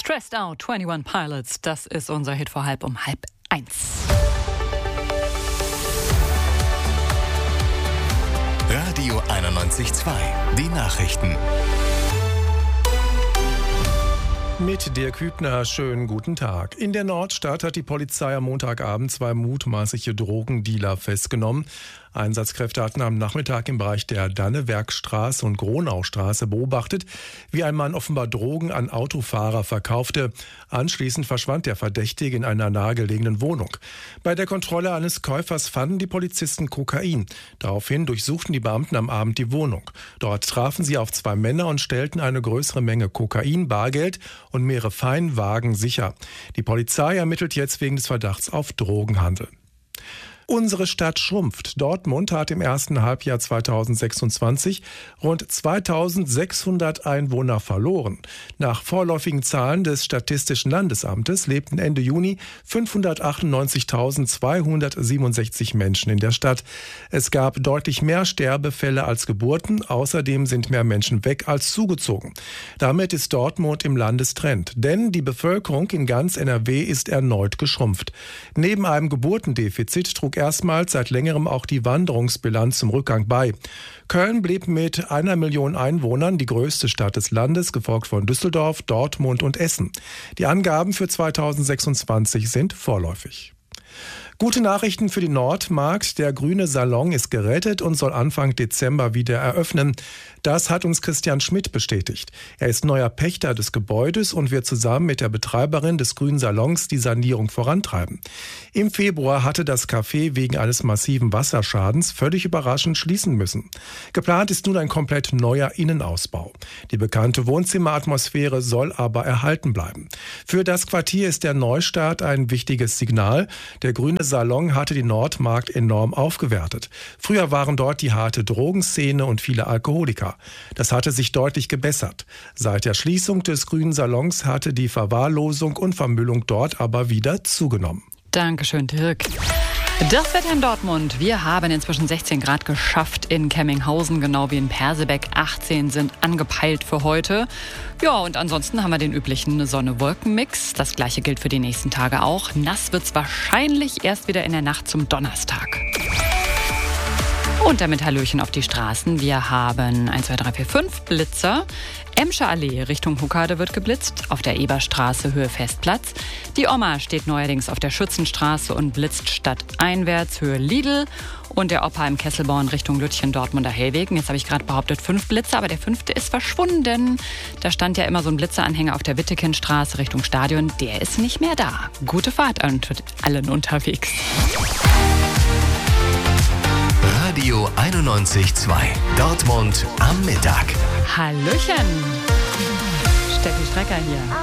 Stressed Out, 21 Pilots, das ist unser Hit vor 12:30. Radio 91.2, die Nachrichten. Mit Dirk Hübner, schönen guten Tag. In der Nordstadt hat die Polizei am Montagabend 2 mutmaßliche Drogendealer festgenommen. Einsatzkräfte hatten am Nachmittag im Bereich der Dannewerkstraße und Gronaustraße beobachtet, wie ein Mann offenbar Drogen an Autofahrer verkaufte. Anschließend verschwand der Verdächtige in einer nahegelegenen Wohnung. Bei der Kontrolle eines Käufers fanden die Polizisten Kokain. Daraufhin durchsuchten die Beamten am Abend die Wohnung. Dort trafen sie auf 2 Männer und stellten eine größere Menge Kokain, Bargeld und mehrere Feinwagen sicher. Die Polizei ermittelt jetzt wegen des Verdachts auf Drogenhandel. Unsere Stadt schrumpft. Dortmund hat im ersten Halbjahr 2026 rund 2600 Einwohner verloren. Nach vorläufigen Zahlen des Statistischen Landesamtes lebten Ende Juni 598.267 Menschen in der Stadt. Es gab deutlich mehr Sterbefälle als Geburten. Außerdem sind mehr Menschen weg als zugezogen. Damit ist Dortmund im Landestrend. Denn die Bevölkerung in ganz NRW ist erneut geschrumpft. Neben einem Geburtendefizit trug erstmals seit längerem auch die Wanderungsbilanz zum Rückgang bei. Köln blieb mit 1 Million Einwohnern die größte Stadt des Landes, gefolgt von Düsseldorf, Dortmund und Essen. Die Angaben für 2026 sind vorläufig. Gute Nachrichten für die Nordmarkt. Der Grüne Salon ist gerettet und soll Anfang Dezember wieder eröffnen. Das hat uns Christian Schmidt bestätigt. Er ist neuer Pächter des Gebäudes und wird zusammen mit der Betreiberin des Grünen Salons die Sanierung vorantreiben. Im Februar hatte das Café wegen eines massiven Wasserschadens völlig überraschend schließen müssen. Geplant ist nun ein komplett neuer Innenausbau. Die bekannte Wohnzimmeratmosphäre soll aber erhalten bleiben. Für das Quartier ist der Neustart ein wichtiges Signal. Der Grüne Salon hatte die Nordmarkt enorm aufgewertet. Früher waren dort die harte Drogenszene und viele Alkoholiker. Das hatte sich deutlich gebessert. Seit der Schließung des Grünen Salons hatte die Verwahrlosung und Vermüllung dort aber wieder zugenommen. Dankeschön, Dirk. Das Wetter in Dortmund. Wir haben inzwischen 16 Grad geschafft in Kemminghausen, genau wie in Persebeck. 18 sind angepeilt für heute. Ja, und ansonsten haben wir den üblichen Sonne-Wolken-Mix. Das gleiche gilt für die nächsten Tage auch. Nass wird's wahrscheinlich erst wieder in der Nacht zum Donnerstag. Und damit Hallöchen auf die Straßen. Wir haben 1, 2, 3, 4, 5 Blitzer. Emscher Allee Richtung Huckade wird geblitzt, auf der Eberstraße Höhe Festplatz. Die Oma steht neuerdings auf der Schützenstraße und blitzt stadteinwärts Höhe Lidl. Und der Opa im Kesselborn Richtung Lütchen Dortmunder Hellwegen. Jetzt habe ich gerade behauptet 5 Blitzer, aber der 5. ist verschwunden. Da stand ja immer so ein Blitzeranhänger auf der Wittekindstraße Richtung Stadion. Der ist nicht mehr da. Gute Fahrt an allen unterwegs. Radio 91.2, Dortmund am Mittag. Hallöchen! Steffi Strecker hier.